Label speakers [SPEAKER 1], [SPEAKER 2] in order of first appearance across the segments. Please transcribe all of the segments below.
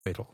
[SPEAKER 1] beetle.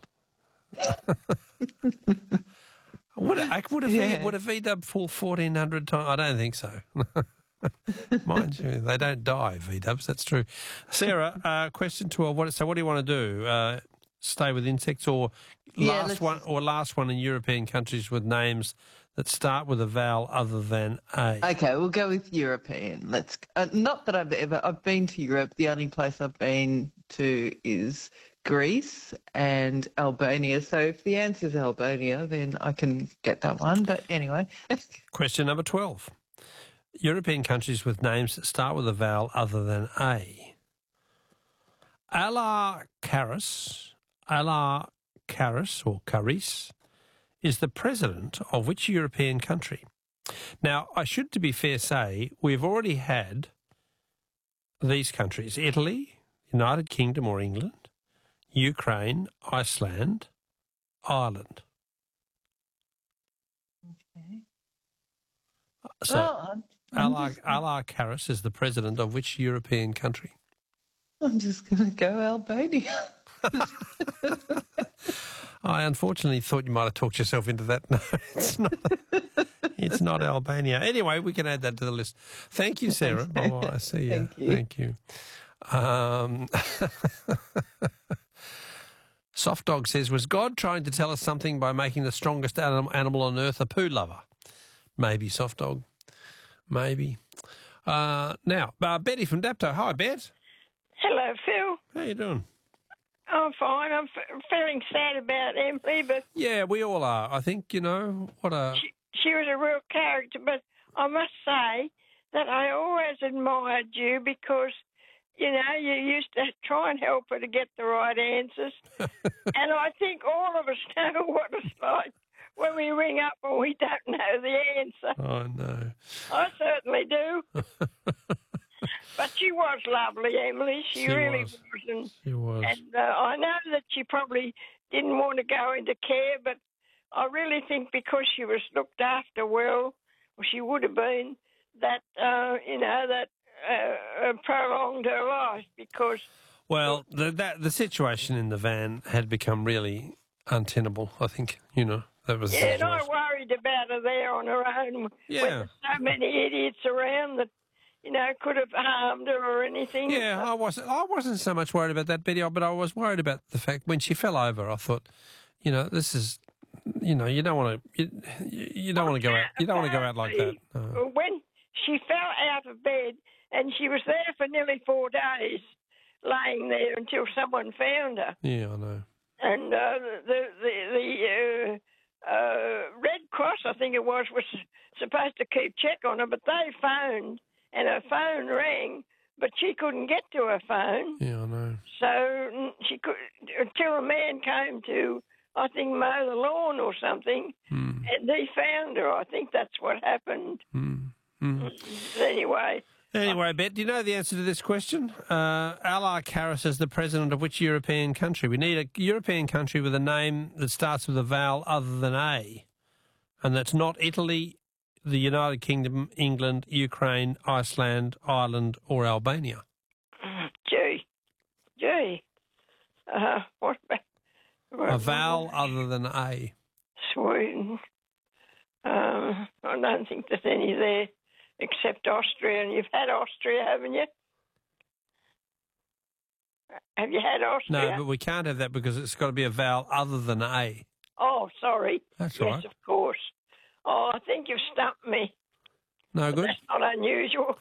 [SPEAKER 1] Would a V-dub fall 1,400 times? I don't think so. Mind you, they don't die, V-dubs, that's true. Sarah, question 12. What do you want to do? Stay with insects or last one in European countries with names that start with a vowel other than A?
[SPEAKER 2] Okay, we'll go with European. Not that I've been to Europe. The only place I've been to is Greece and Albania. So if the answer is Albania, then I can get that one. But anyway.
[SPEAKER 1] Question number 12. European countries with names that start with a vowel other than A. Alarkaris or Caris is the president of which European country? Now, I should, to be fair, say we've already had these countries: Italy, United Kingdom or England, Ukraine, Iceland, Ireland.
[SPEAKER 2] Okay.
[SPEAKER 1] So, Alarkaris is the president of which European country?
[SPEAKER 2] I'm just going to go Albania.
[SPEAKER 1] I unfortunately thought you might have talked yourself into that. No, it's not. It's not Albania. Anyway, we can add that to the list. Thank you, Sarah. Bye-bye. I see you.
[SPEAKER 2] Thank you.
[SPEAKER 1] Soft Dog says, was God trying to tell us something by making the strongest animal on earth a poo lover? Maybe, Soft Dog. Maybe. Now, Betty from Dapto. Hi, Bet.
[SPEAKER 3] Hello, Phil.
[SPEAKER 1] How you doing?
[SPEAKER 3] I'm fine. I'm feeling sad about Emily, but...
[SPEAKER 1] Yeah, we all are. I think,
[SPEAKER 3] She was a real character, but I must say that I always admired you because, you used to try and help her to get the right answers. And I think all of us know what it's like when we ring up and we don't know the answer.
[SPEAKER 1] Oh, no.
[SPEAKER 3] I certainly do. But she was lovely, Emily. She really was.
[SPEAKER 1] She was.
[SPEAKER 3] And I know that she probably didn't want to go into care, but I really think because she was looked after well, or she would have been, that, prolonged her life because...
[SPEAKER 1] Well, the situation in the van had become really untenable, I think, That was
[SPEAKER 3] and I worried about her there on her own.
[SPEAKER 1] Yeah.
[SPEAKER 3] When there's so many idiots around that, could have harmed her or anything.
[SPEAKER 1] Yeah, I wasn't so much worried about that, Betty, but I was worried about the fact when she fell over, I thought, this is, you don't want to go out. You don't want to go out like that. No.
[SPEAKER 3] When she fell out of bed and she was there for nearly 4 days, laying there until someone found her.
[SPEAKER 1] Yeah, I know.
[SPEAKER 3] And the Red Cross, I think it was supposed to keep check on her, but they phoned. And her phone rang, but she couldn't get to her phone.
[SPEAKER 1] Yeah, I know.
[SPEAKER 3] So she could until a man came to, I think, mow the lawn or something, and he found her. I think that's what happened. Anyway,
[SPEAKER 1] Bet, do you know the answer to this question? Alarkaris is the president of which European country? We need a European country with a name that starts with a vowel other than A, and that's not Italy, the United Kingdom, England, Ukraine, Iceland, Ireland, or Albania.
[SPEAKER 3] Gee. What about...
[SPEAKER 1] A vowel other than A.
[SPEAKER 3] Sweden. I don't think there's any there except Austria, and you've had Austria, haven't you? Have you had Austria?
[SPEAKER 1] No, but we can't have that because it's got to be a vowel other than A.
[SPEAKER 3] Oh, sorry.
[SPEAKER 1] That's all right.
[SPEAKER 3] Yes, of course. Oh, I think you've stumped me.
[SPEAKER 1] No good?
[SPEAKER 3] That's not unusual.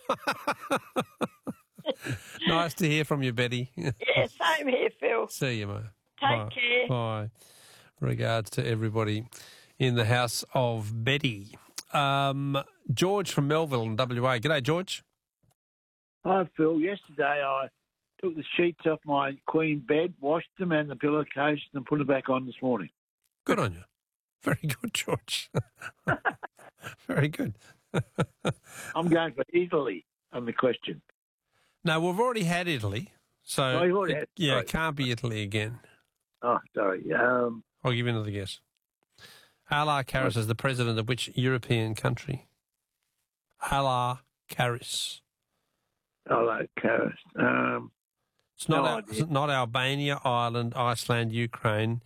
[SPEAKER 1] Nice to hear from you, Betty.
[SPEAKER 3] Yeah, same here, Phil.
[SPEAKER 1] See you, mate.
[SPEAKER 3] Take care.
[SPEAKER 1] Bye. Regards to everybody in the house of Betty. George from Melville in WA. G'day, George.
[SPEAKER 4] Hi, Phil. Yesterday I took the sheets off my queen bed, washed them and the pillowcase and put them back on this morning.
[SPEAKER 1] Good on you. Very good, George. Very good.
[SPEAKER 4] I'm going for Italy on the question.
[SPEAKER 1] No, we've already had Italy. So, it can't be Italy again.
[SPEAKER 4] Oh, sorry.
[SPEAKER 1] I'll give you another guess. Alarkaris is the president of which European country? Alarkaris.
[SPEAKER 4] Alarkaris.
[SPEAKER 1] It's not
[SPEAKER 4] No idea.
[SPEAKER 1] not Albania, Ireland, Iceland, Ukraine.